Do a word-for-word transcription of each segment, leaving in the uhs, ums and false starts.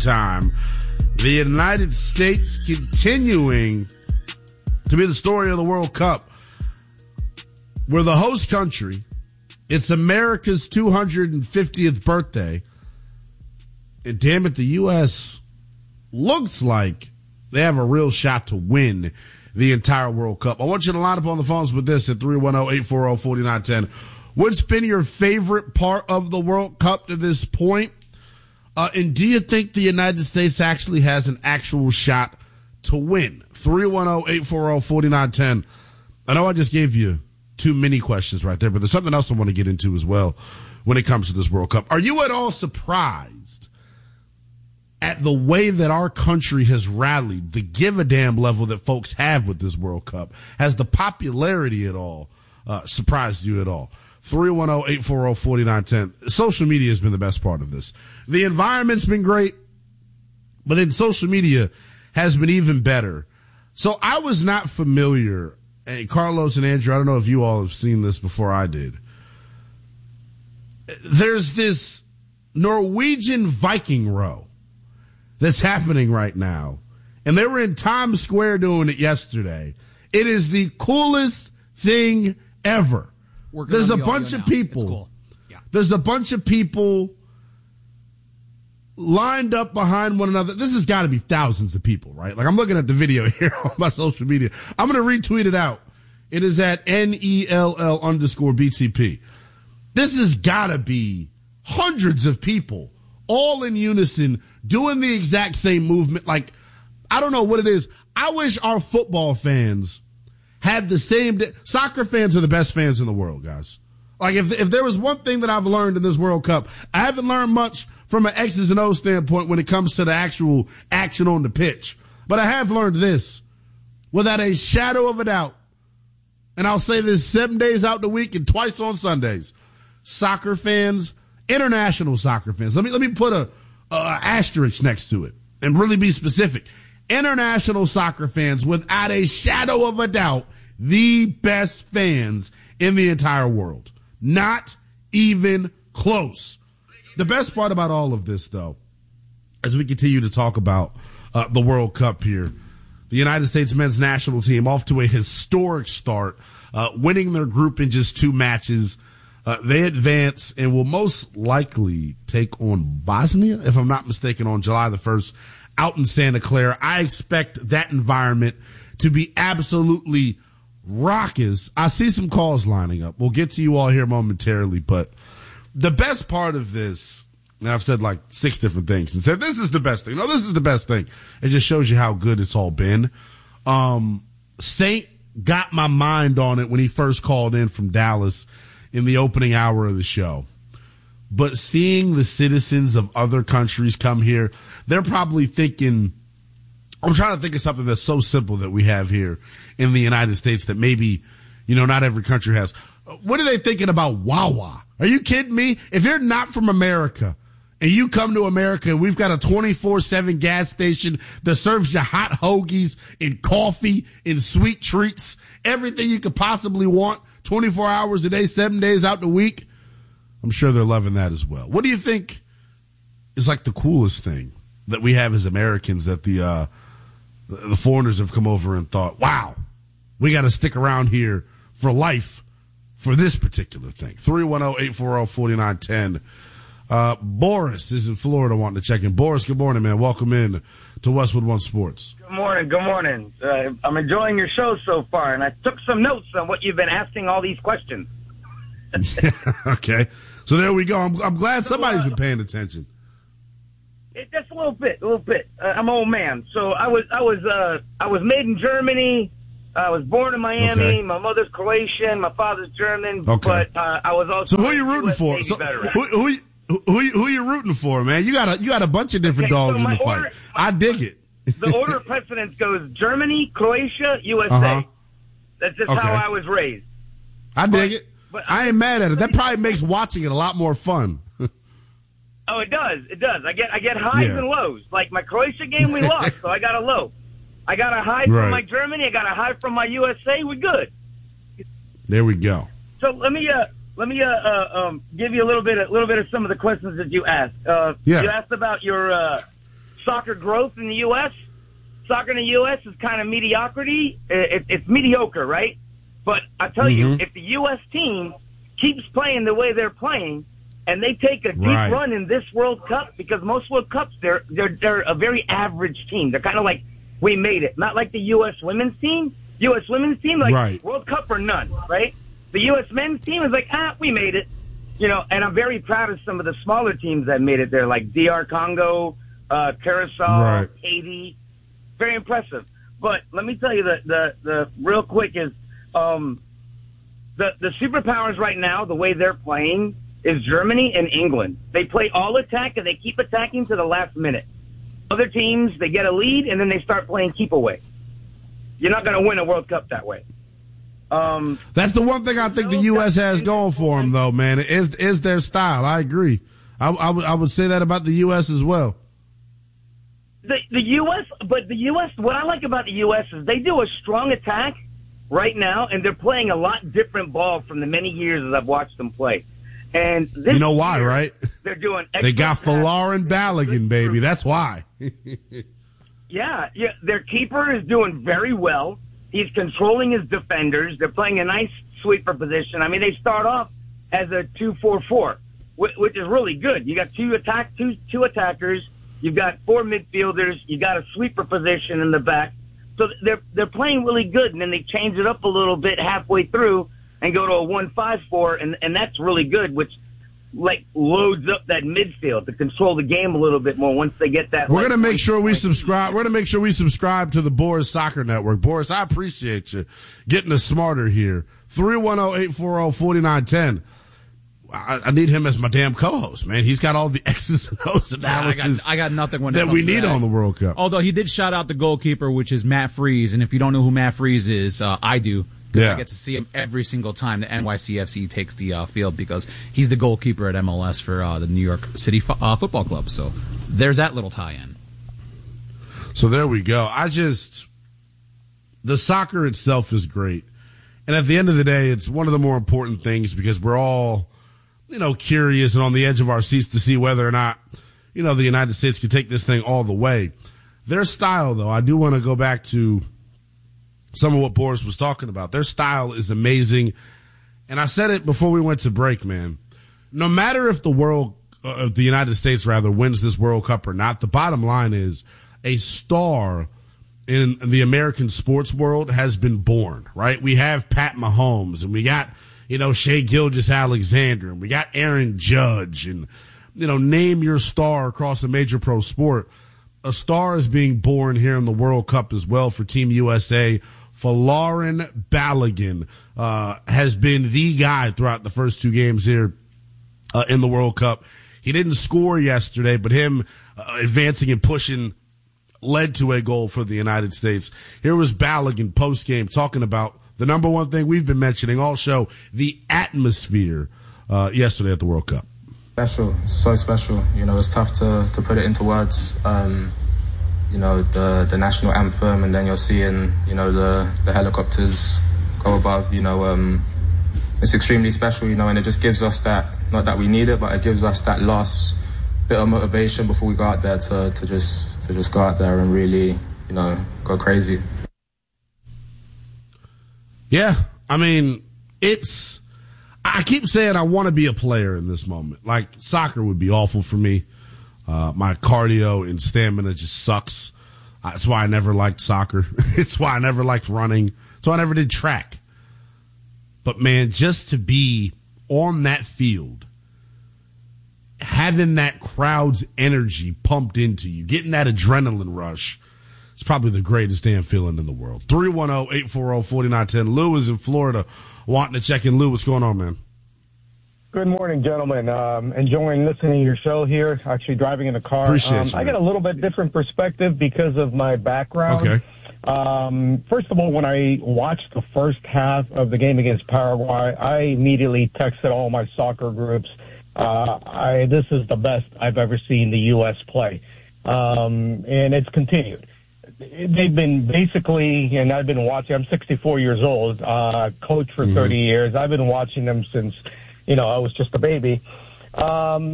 time. The United States continuing to be the story of the World Cup. We're the host country. It's America's two hundred fiftieth birthday. And damn it, the U S looks like they have a real shot to win the entire World Cup. I want you to line up on the phones with this at three one zero, eight four zero, four nine one zero. What's been your favorite part of the World Cup to this point? Uh, and do you think the United States actually has an actual shot to win? three one zero, eight four zero, four nine one zero. I know I just gave you two mini questions right there, but there's something else I want to get into as well when it comes to this World Cup. Are you at all surprised at the way that our country has rallied, the give-a-damn level that folks have with this World Cup? Has the popularity at all uh, surprised you at all? three one zero, eight four zero, four nine one zero. Social media has been the best part of this. The environment's been great, but then social media has been even better. So I was not familiar, and Carlos and Andrew, I don't know if you all have seen this before I did. There's this Norwegian Viking row that's happening right now, and they were in Times Square doing it yesterday. It is the coolest thing ever. There's a bunch of people. Cool. Yeah. There's a bunch of people lined up behind one another. This has got to be thousands of people, right? Like, I'm looking at the video here on my social media. I'm going to retweet it out. It is at N E L L underscore B T P. This has got to be hundreds of people all in unison doing the exact same movement. Like, I don't know what it is. I wish our football fans had the same day. Soccer fans are the best fans in the world, guys. Like, if if there was one thing that I've learned in this World Cup, I haven't learned much from an X's and O's standpoint when it comes to the actual action on the pitch. But I have learned this, without a shadow of a doubt, and I'll say this seven days out the week and twice on Sundays. Soccer fans, international soccer fans. Let me let me put a, a asterisk next to it and really be specific. International soccer fans, without a shadow of a doubt, the best fans in the entire world. Not even close. The best part about all of this, though, as we continue to talk about uh, the World Cup here, the United States men's national team off to a historic start, uh, winning their group in just two matches. Uh, they advance and will most likely take on Bosnia, if I'm not mistaken, on July the first out in Santa Clara. I expect that environment to be absolutely raucous. I see some calls lining up. We'll get to you all here momentarily, but the best part of this, and I've said like six different things and said, this is the best thing. No, this is the best thing. It just shows you how good it's all been. Um, Saint got my mind on it when he first called in from Dallas in the opening hour of the show. But seeing the citizens of other countries come here, they're probably thinking, I'm trying to think of something that's so simple that we have here in the United States that maybe, you know, not every country has. What are they thinking about Wawa? Are you kidding me? If you're not from America and you come to America and we've got a twenty-four seven gas station that serves you hot hoagies and coffee and sweet treats, everything you could possibly want, twenty-four hours a day, seven days out the week, I'm sure they're loving that as well. What do you think is like the coolest thing that we have as Americans that the uh, the foreigners have come over and thought, wow, we got to stick around here for life for this particular thing? three one zero, eight four zero, four nine one zero. Uh, Boris is in Florida wanting to check in. Boris, good morning, man. Welcome in to Westwood One Sports. Good morning. Good morning. Uh, I'm enjoying your show so far, and I took some notes on what you've been asking all these questions. Okay. So there we go. I'm, I'm glad somebody's been paying attention. It, just a little bit, a little bit. Uh, I'm an old man, so I was, I was, uh, I was made in Germany. I was born in Miami. Okay. My mother's Croatian. My father's German. Okay. But uh, I was also. So who are you rooting for? So, who, who, who, who, who are you rooting for, man? You got a, you got a bunch of different okay, dogs so in the order, fight. I dig it. The order of precedence goes Germany, Croatia, U S A. Uh-huh. That's just okay. how I was raised. I dig but, it. But I ain't mad at it. That probably makes watching it a lot more fun. Oh, it does. It does. I get I get highs yeah. and lows. Like my Croatia game, we lost, so I got a low. I got a high right. from my Germany. I got a high from my U S A. We're good. There we go. So let me uh, let me uh, uh, um, give you a little bit a little bit of some of the questions that you asked. Uh, yeah. You asked about your uh, soccer growth in the U S, soccer in the U S is kind of mediocrity. It, it's mediocre, right? But I tell mm-hmm. you, if the U S team keeps playing the way they're playing, and they take a deep right. run in this World Cup, because most World Cups, they're they're they're a very average team. They're kind of like, we made it. Not like the U S women's team. U S women's team, like right. World Cup or none, right? The U S men's team is like, ah, we made it. You know, and I'm very proud of some of the smaller teams that made it there, like D R Congo, uh, Curacao, right. Haiti. Very impressive. But let me tell you, the, the, the real quick is um, the, the superpowers right now, the way they're playing, is Germany and England. They play all attack, and they keep attacking to the last minute. Other teams, they get a lead, and then they start playing keep away. You're not going to win a World Cup that way. Um, That's the one thing I think the U S has going for them, though, man, is is their style. I agree. I, I, w- I would say that about the U S as well. The, the U S, but the U S, what I like about the U S is they do a strong attack right now, and they're playing a lot different ball from the many years as I've watched them play. And this you know why, year, right? They're doing. They got Folarin Balogun, baby. That's why. yeah, yeah. Their keeper is doing very well. He's controlling his defenders. They're playing a nice sweeper position. I mean, they start off as a two four four, which is really good. You got two attack, two two attackers. You've got four midfielders. You got a sweeper position in the back. So they're they're playing really good, and then they change it up a little bit halfway through and go to a one five four, and and that's really good, which like loads up that midfield to control the game a little bit more once they get that. We're like, gonna make sure we subscribe. We're gonna make sure we subscribe to the Boris Soccer Network. Boris, I appreciate you getting us smarter here. three one zero, eight four zero, four nine one zero. I, I need him as my damn co-host, man. He's got all the X's and O's analysis. Yeah, I, got, I got nothing when it that comes we to need that. on the World Cup. Although he did shout out the goalkeeper, which is Matt Freese, and if you don't know who Matt Freese is, uh, I do. Yeah. I get to see him every single time the N Y C F C takes the uh, field because he's the goalkeeper at M L S for uh, the New York City fo- uh, Football Club. So there's that little tie-in. So there we go. I just, the soccer itself is great. And at the end of the day, it's one of the more important things because we're all, you know, curious and on the edge of our seats to see whether or not, you know, the United States can take this thing all the way. Their style, though, I do want to go back to some of what Boris was talking about. Their style is amazing. And I said it before we went to break, man. No matter if the world, uh, if the United States rather wins this World Cup or not, the bottom line is a star in the American sports world has been born, right? We have Pat Mahomes and we got, you know, Shai Gilgeous-Alexander and we got Aaron Judge and, you know, name your star across a major pro sport. A star is being born here in the World Cup as well for Team U S A. Folarin Balogun uh, has been the guy throughout the first two games here uh, in the World Cup. He didn't score yesterday, but him uh, advancing and pushing led to a goal for the United States. Here was Balogun post-game talking about the number one thing we've been mentioning all show, the atmosphere uh, yesterday at the World Cup. Special, so special. You know, it's tough to, to put it into words. Um, you know, the the national anthem, and then you're seeing, you know, the, the helicopters go above, you know, um, it's extremely special, you know, and it just gives us that, not that we need it, but it gives us that last bit of motivation before we go out there to, to just to just go out there and really, you know, go crazy. Yeah, I mean, it's, I keep saying I want to be a player in this moment. Like, soccer would be awful for me. Uh, my cardio and stamina just sucks. That's why I never liked soccer. It's why I never liked running. That's why I never did track. But, man, just to be on that field, having that crowd's energy pumped into you, getting that adrenaline rush, it's probably the greatest damn feeling in the world. three one zero, eight four zero, four nine one zero. Lou is in Florida wanting to check in. Lou, what's going on, man? Good morning, gentlemen. Um, enjoying listening to your show here. Actually driving in the car. Appreciate um, you, I got a little bit different perspective because of my background. Okay. Um, first of all, when I watched the first half of the game against Paraguay, I immediately texted all my soccer groups. Uh, I, this is the best I've ever seen the U S play. Um, and it's continued. They've been basically, and I've been watching, I'm sixty-four years old, uh, coach for mm-hmm. thirty years. I've been watching them since, you know, I was just a baby. Um,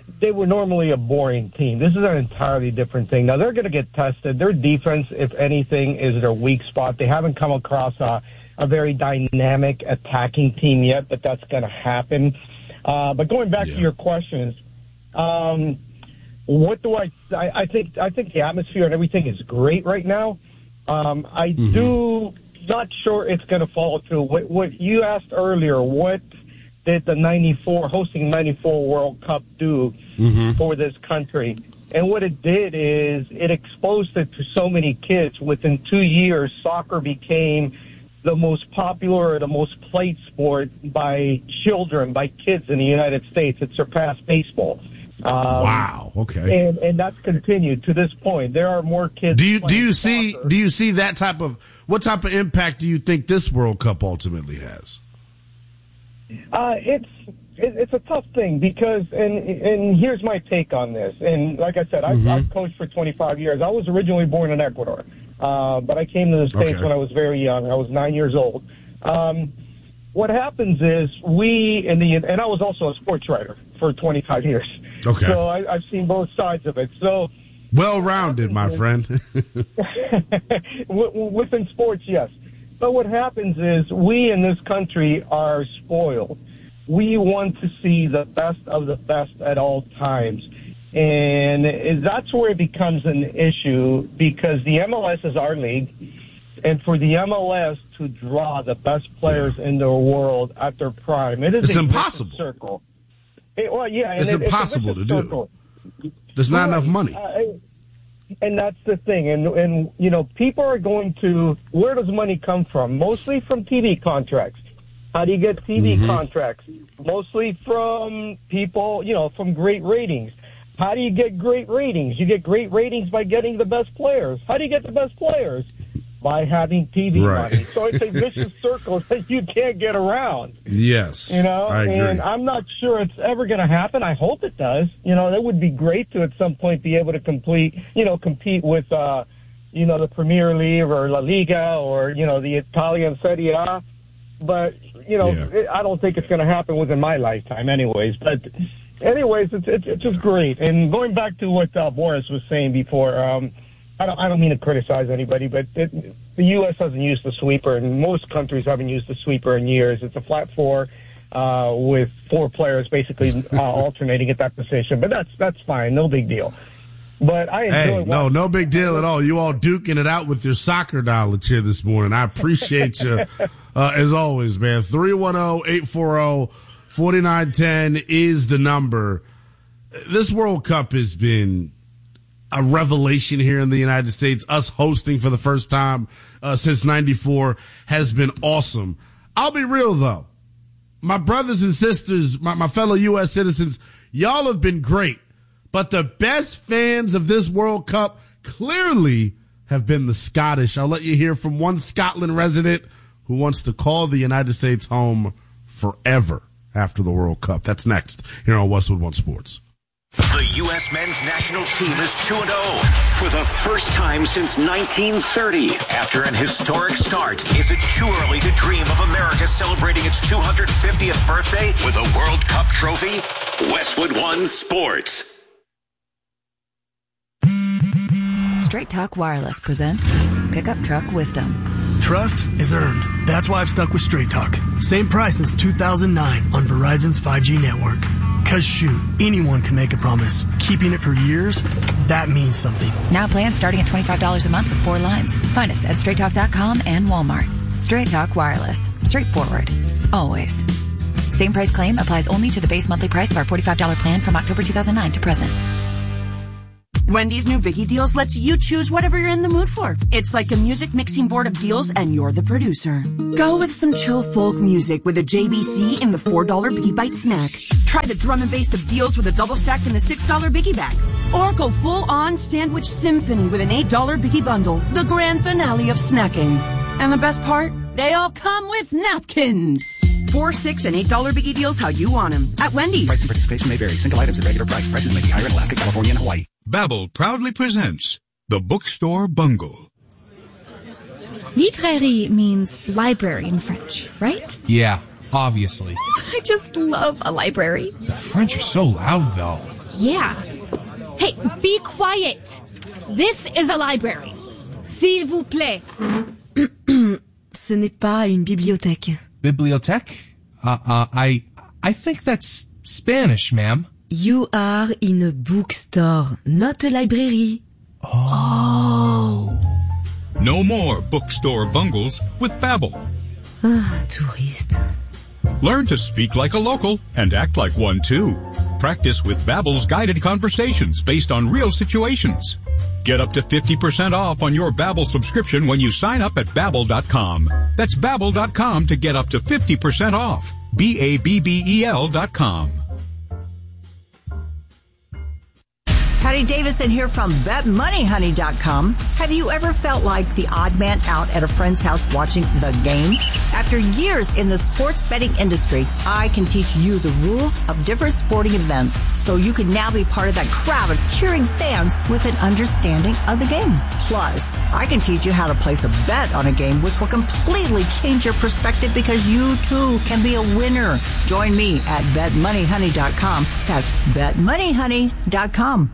they were normally a boring team. This is an entirely different thing. Now, they're going to get tested. Their defense, if anything, is their weak spot. They haven't come across a, a very dynamic attacking team yet, but that's going to happen. Uh, but going back yeah. to your questions, um, what do I, I, I think, I think the atmosphere and everything is great right now. Um, I mm-hmm. do not sure it's going to follow through. What, what you asked earlier, what did the ninety-four, hosting ninety-four World Cup do mm-hmm. for this country? And what it did is it exposed it to so many kids. Within two years, soccer became the most popular or the most played sport by children, by kids in the United States. It surpassed baseball. Um, wow. Okay. And and that's continued to this point. There are more kids. Do you do you see soccer. do you see that type of what type of impact do you think this World Cup ultimately has? Uh, it's it, it's a tough thing because and and here's my take on this. And like I said, I've, mm-hmm. I've coached for twenty-five years. I was originally born in Ecuador, uh, but I came to the States okay. when I was very young. I was nine years old. Um, what happens is we in the and I was also a sports writer for twenty-five years. Okay. So I, I've seen both sides of it. So well-rounded, my friend. Within sports, yes. But what happens is we in this country are spoiled. We want to see the best of the best at all times. And that's where it becomes an issue because the M L S is our league. And for the M L S to draw the best players in the world at their prime, it is it's a impossible. Circle. It, well, yeah, it's and impossible it's to circle. do. There's not well, enough money. Uh, and that's the thing. And, and, you know, people are going to, where does money come from? Mostly from T V contracts. How do you get T V mm-hmm. contracts? Mostly from people, you know, from great ratings. How do you get great ratings? You get great ratings by getting the best players. How do you get the best players? By having T V right. money. So it's a vicious circle that you can't get around. Yes. You know, I agree. And I'm not sure it's ever going to happen. I hope it does. You know, that would be great to at some point be able to complete, you know, compete with, uh, you know, the Premier League or La Liga or, you know, the Italian Serie A. But, you know, yeah. it, I don't think it's going to happen within my lifetime anyways. But anyways, it's, it's, it's just great. And going back to what uh, Boris was saying before, um, I don't, I don't mean to criticize anybody, but it, the U S hasn't used the sweeper, and most countries haven't used the sweeper in years. It's a flat four uh, with four players basically uh, alternating at that position, but that's that's fine, no big deal. But I enjoy hey, no, no big deal at all. You all duking it out with your soccer knowledge here this morning. I appreciate you uh, as always, man. three one zero, eight four zero, four nine one zero is the number. This World Cup has been a revelation here in the United States. Us hosting for the first time uh, since ninety-four has been awesome. I'll be real, though. My brothers and sisters, my, my fellow U S citizens, y'all have been great. But the best fans of this World Cup clearly have been the Scottish. I'll let you hear from one Scotland resident who wants to call the United States home forever after the World Cup. That's next here on Westwood One Sports. The U S men's national team is two and oh for the first time since nineteen thirty. After an historic start, is it too early to dream of America celebrating its two hundred fiftieth birthday with a World Cup trophy? Westwood One Sports. Straight Talk Wireless presents Pickup Truck Wisdom. Trust is earned. That's why I've stuck with Straight Talk. Same price since two thousand nine on Verizon's five G network. Cause shoot, anyone can make a promise. Keeping it for years, that means something. Now plans starting at twenty-five dollars a month with four lines. Find us at straight talk dot com and Walmart. Straight Talk Wireless. Straightforward. Always. Same price claim applies only to the base monthly price of our forty-five dollars plan from October two thousand nine to present. Wendy's new Biggie Deals lets you choose whatever you're in the mood for. It's like a music mixing board of deals, and you're the producer. Go with some chill folk music with a J B C in the four dollar Biggie Bite snack. Try the drum and bass of deals with a double stack in the six dollar Biggie bag. Or go full-on sandwich symphony with an eight dollar Biggie bundle, the grand finale of snacking. And the best part? They all come with napkins. Four, six, and eight dollar Biggie Deals how you want them at Wendy's. Price and participation may vary. Single items at regular price. Prices may be higher in Alaska, California, and Hawaii. Babbel proudly presents The Bookstore Bungle. Librairie means library in French, right? Yeah, obviously. I just love a library. The French are so loud, though. Yeah. Hey, be quiet. This is a library. S'il vous plaît. Ce n'est pas une bibliothèque. Bibliothèque? Uh, uh, I, I think that's Spanish, ma'am. You are in a bookstore, not a library. Oh. No more bookstore bungles with Babbel. Ah, touriste. Learn to speak like a local and act like one too. Practice with Babbel's guided conversations based on real situations. Get up to fifty percent off on your Babbel subscription when you sign up at Babbel dot com. That's Babbel dot com to get up to fifty percent off. B A B B E L dot com. Patty Davidson here from Bet Money Honey dot com. Have you ever felt like the odd man out at a friend's house watching the game? After years in the sports betting industry, I can teach you the rules of different sporting events so you can now be part of that crowd of cheering fans with an understanding of the game. Plus, I can teach you how to place a bet on a game which will completely change your perspective because you too can be a winner. Join me at Bet Money Honey dot com. That's Bet Money Honey dot com.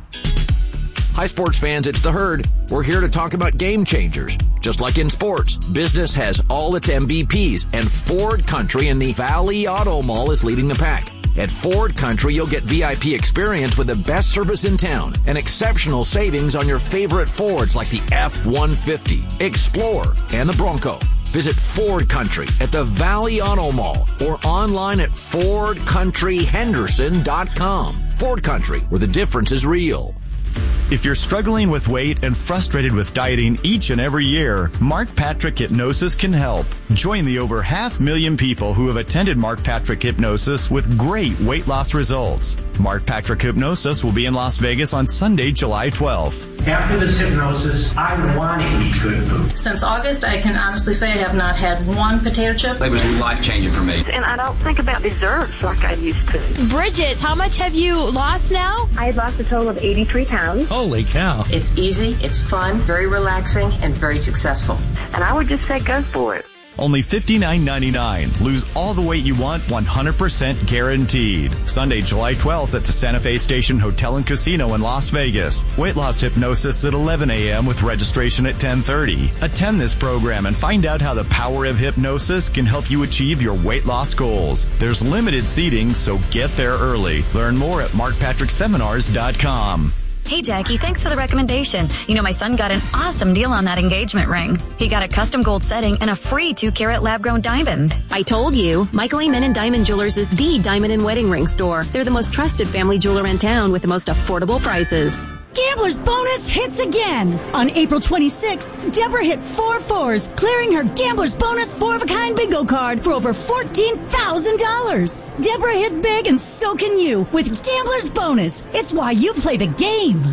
Hi, sports fans, it's The Herd. We're here to talk about game changers. Just like in sports, business has all its M V Ps, and Ford Country in the Valley Auto Mall is leading the pack. At Ford Country, you'll get V I P experience with the best service in town and exceptional savings on your favorite Fords like the F one fifty, Explorer, and the Bronco. Visit Ford Country at the Valley Auto Mall or online at Ford Country Henderson dot com. Ford Country, where the difference is real. If you're struggling with weight and frustrated with dieting each and every year, Mark Patrick Hypnosis can help. Join the over half million people who have attended Mark Patrick Hypnosis with great weight loss results. Mark Patrick Hypnosis will be in Las Vegas on Sunday, July twelfth. After this hypnosis, I want to eat good food. Since August, I can honestly say I have not had one potato chip. It was life-changing for me. And I don't think about desserts like I used to. Bridget, how much have you lost now? I lost a total of eighty-three pounds. Holy cow. It's easy, it's fun, very relaxing, and very successful. And I would just say go for it. Only fifty-nine ninety-nine. Lose all the weight you want, one hundred percent guaranteed. Sunday, July twelfth at the Santa Fe Station Hotel and Casino in Las Vegas. Weight loss hypnosis at eleven a.m. with registration at ten thirty. Attend this program and find out how the power of hypnosis can help you achieve your weight loss goals. There's limited seating, so get there early. Learn more at mark patrick seminars dot com. Hey, Jackie, thanks for the recommendation. You know, my son got an awesome deal on that engagement ring. He got a custom gold setting and a free two-carat lab-grown diamond. I told you, Michael Amen and Diamond Jewelers is the diamond and wedding ring store. They're the most trusted family jeweler in town with the most affordable prices. Gambler's Bonus hits again. On April twenty-sixth, Deborah hit four fours, clearing her Gambler's Bonus four-of-a-kind bingo card for over fourteen thousand dollars. Deborah hit big and so can you with Gambler's Bonus. It's why you play the game.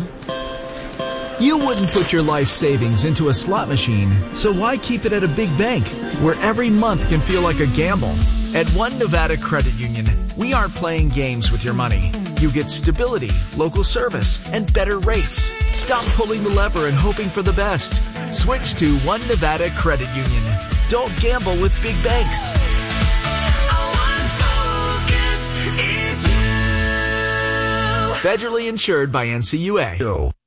You wouldn't put your life savings into a slot machine, so why keep it at a big bank where every month can feel like a gamble? At One Nevada Credit Union, we aren't playing games with your money. You get stability, local service, and better rates. Stop pulling the lever and hoping for the best. Switch to One Nevada Credit Union. Don't gamble with big banks. Federally insured by N C U A.